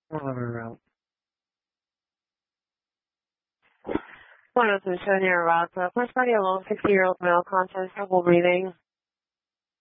Whatever route. 103 near Rockville. First party alone, 60-year-old male, conscious, trouble breathing.